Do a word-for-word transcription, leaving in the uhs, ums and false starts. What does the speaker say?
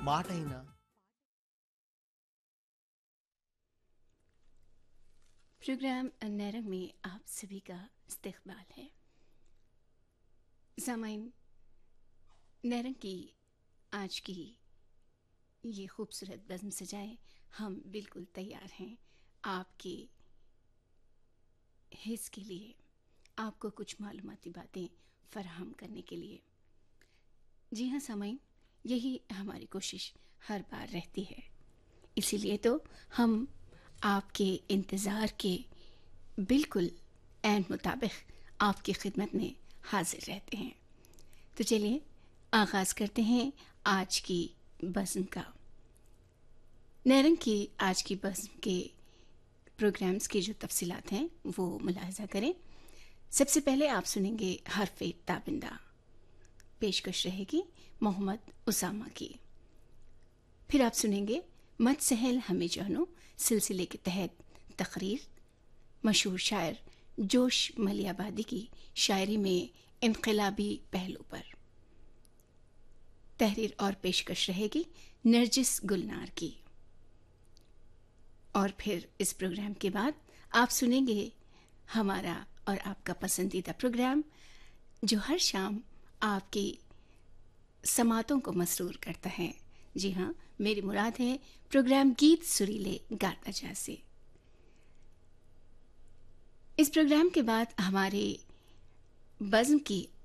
మాట అయినా प्रोग्राम नैरंग में आप सभी का इस्तकबाल है। सामाइन, नैरंग की आज की ये खूबसूरत बज़्म सजाए हम बिल्कुल तैयार हैं आपके हिस्स के लिए, आपको कुछ मालूमाती बातें फराहम करने के लिए। जी हाँ सामाइन, यही हमारी कोशिश हर बार रहती है। इसीलिए तो हम आपके इंतज़ार के बिल्कुल ऐन मुताबिक आपकी खिदमत में हाजिर रहते हैं। तो चलिए आगाज़ करते हैं आज की बज़्म का। नैरंग की आज की बज़्म के प्रोग्राम्स की जो तफसीलात हैं वो मुलाहजा करें। सबसे पहले आप सुनेंगे हरफ़े ताबिंदा, पेशकश रहेगी मोहम्मद उसामा की। फिर आप सुनेंगे मत सहल हमें जानो सिलसिले के तहत तकरीर, मशहूर शायर जोश मलियाबादी की शायरी में इनकलाबी पहलू पर। तहरीर और पेशकश रहेगी नरजिस गुलनार की। और फिर इस प्रोग्राम के बाद आप सुनेंगे हमारा और आपका पसंदीदा प्रोग्राम जो हर शाम आपकी समातों को मसरूर करता है। जी हाँ, मेरी मुराद है प्रोग्राम गीत सुरीले गाता जा से। इस प्रोग्राम के बाद हमारे बज़्म की